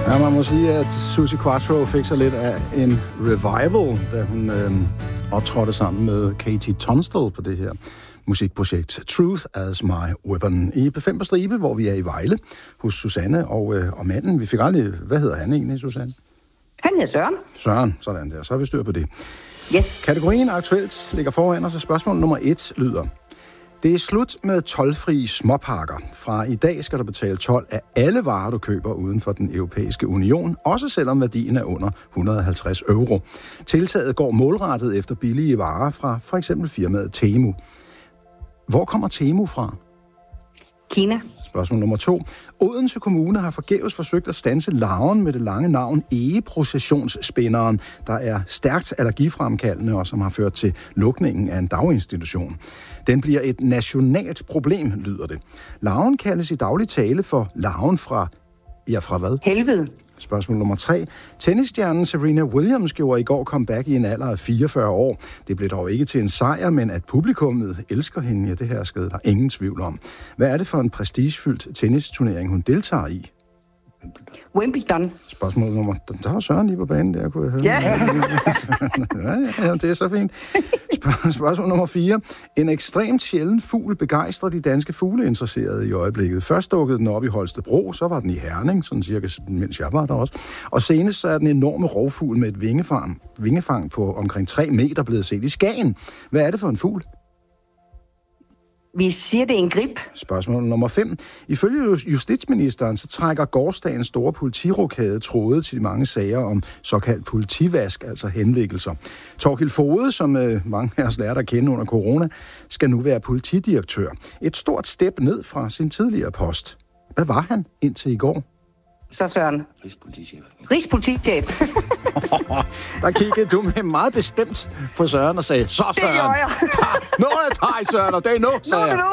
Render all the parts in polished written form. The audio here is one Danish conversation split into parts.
Ja, man må sige, at Suzi Quatro fik sig lidt af en revival, da hun optrådte sammen med Katie Tunstall på det her musikprojekt Truth as My Weapon i P5 på Stribe, hvor vi er i Vejle hos Susanne og manden. Vi fik aldrig... Hvad hedder han egentlig, Susanne? Han hedder Søren. Søren, sådan der. Så har vi styr på det. Yes. Kategorien aktuelt ligger foran os, og spørgsmål nummer 1 lyder: det er slut med toldfrie småpakker. Fra i dag skal du betale told af alle varer, du køber uden for den europæiske union, også selvom værdien er under 150 euro. Tiltaget går målrettet efter billige varer fra for eksempel firmaet Temu. Hvor kommer Temu fra? Kina. Spørgsmål nummer 2. Odense Kommune har forgæves forsøgt at standse larven med det lange navn egeprocessionsspinderen, der er stærkt allergifremkaldende og som har ført til lukningen af en daginstitution. Den bliver et nationalt problem, lyder det. Larven kaldes i daglig tale for larven fra... Ja, fra hvad? Helvede. Spørgsmål nummer 3. Tennisstjernen Serena Williams gjorde i går comeback i en alder af 44 år. Det blev dog ikke til en sejr, men at publikummet elsker hende, ja, det her skal der ingen tvivl om. Hvad er det for en prestigefyldt tennisturnering, hun deltager i? Wimbledon. Spørgsmål nummer... Der var Søren lige på banen, der kunne jeg høre. Ja. Ja, det er så fint. Spørgsmål nummer 4. En ekstremt sjælden fugl begejstrer de danske fugleinteresserede i øjeblikket. Først dukkede den op i Holstebro, så var den i Herning, sådan cirka mens jeg var der også. Og senest så er den enorme rovfugl med et vingefang på omkring 3 meter blevet set i Skagen. Hvad er det for en fugl? Vi siger, det er en grib. Spørgsmål nummer 5. Ifølge justitsministeren, så trækker gårsdagens store politirokade tråde til de mange sager om såkaldt politivask, altså henlæggelser. Thorkild Foged, som mange af os lærte at kende under corona, skal nu være politidirektør. Et stort step ned fra sin tidligere post. Hvad var han indtil i går? Så Søren. Rigspolitichef. Der kiggede du med meget bestemt på Søren og sagde, så Søren. Det gjorde jeg. Nå, Søren, og det er nu, sagde jeg.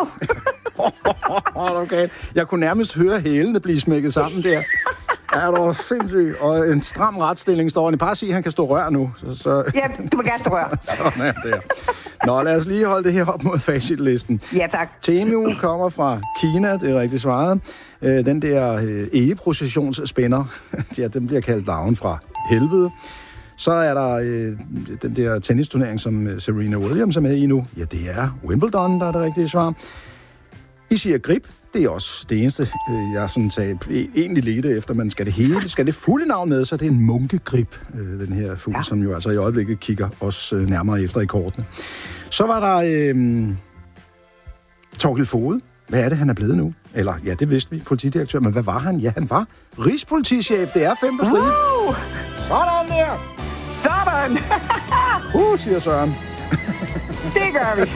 Okay. Jeg kunne nærmest høre hælene blive smækket sammen der. Er du sindssyg? Og en stram retsstilling står han i. Bare sige, at han kan stå rør nu. Så... Ja, du må gerne stå rør. Sådan er det. Nå, lad os lige holde det her op mod facitlisten. Ja, tak. Temu kommer fra Kina, det er rigtigt svaret. Den der egeprocessionsspænder, ja, den bliver kaldt larven fra helvede. Så er der den der tennisturnering, som Serena Williams er med i nu. Ja, det er Wimbledon, der er det rigtige svar. I siger grib. Det er også det eneste, jeg sådan sagde, egentlig ledte efter. Man skal det fulde navn med, så det er en munkegrib, den her fugl, ja, som jo altså i øjeblikket kigger os nærmere efter i kortene. Så var der Thorkild Foged. Hvad er det, han er blevet nu? Eller, ja, det vidste vi, politidirektør, men hvad var han? Ja, han var rigspolitichef. Det er 5 på stribe. Sådan der! Sådan! Siger Søren. Det gør vi.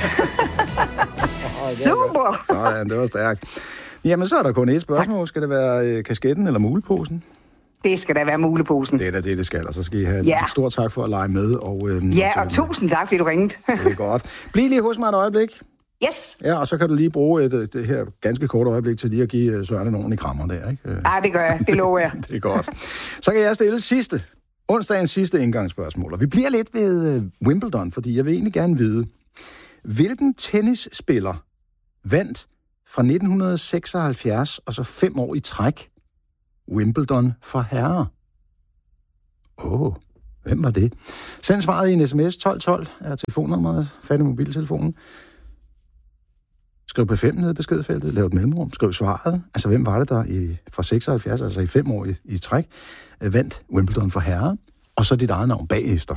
Super! Sådan, det var stærkt. Jamen, så er der kun et spørgsmål. Tak. Skal det være kasketten eller muleposen? Det skal da være muleposen. Det er da det skal, og så skal I have en stor tak for at lege med. Og tusind tak, fordi du ringede. Det er godt. Bliv lige hos mig et øjeblik. Yes. Ja, og så kan du lige bruge det her ganske korte øjeblik til lige at give Søren en ordentlig krammer der, ikke? Ja, det gør jeg. Det lover jeg. Det er godt. Så kan jeg stille onsdagens sidste indgangsspørgsmål. Og vi bliver lidt ved Wimbledon, fordi jeg vil egentlig gerne vide, hvilken tennisspiller vandt fra 1976 og så 5 år i træk Wimbledon for herrer? Hvem var det? Send svaret i en sms 1212 er telefonnummeret, fat i mobiltelefonen. Skriv på 5 nede i beskedfeltet, lav et mellemrum, skriv svaret. Altså, hvem var det, der fra 76, altså i 5 år i træk, vandt Wimbledon for herrer? Og så dit eget navn bagefter.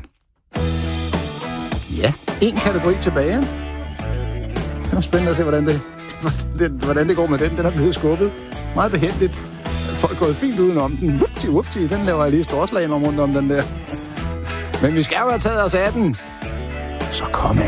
Ja, en kategori tilbage. Det er spændende at se, hvordan det går med den. Den er blevet skubbet meget behændigt. Folk går fint udenom den. Whoopty, den laver jeg lige storslagen om rundt om den der. Men vi skal jo have taget os af den. Så kom her.